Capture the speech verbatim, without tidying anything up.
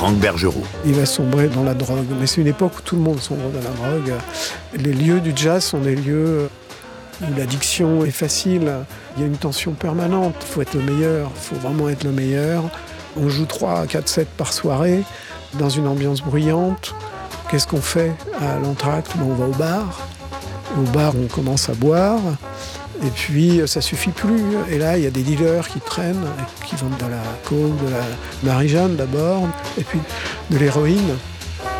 Franck Bergerot. Il va sombrer dans la drogue, mais c'est une époque où tout le monde sombre dans la drogue. Les lieux du jazz sont des lieux où l'addiction est facile. Il y a une tension permanente, il faut être le meilleur, il faut vraiment être le meilleur. On joue trois, quatre, sept par soirée, dans une ambiance bruyante. Qu'est-ce qu'on fait à l'entracte? On va au bar. Au bar, on commence à boire. Et puis, ça suffit plus. Et là, il y a des dealers qui traînent, qui vendent de la coke, de la Marie-Jeanne d'abord, et puis de l'héroïne.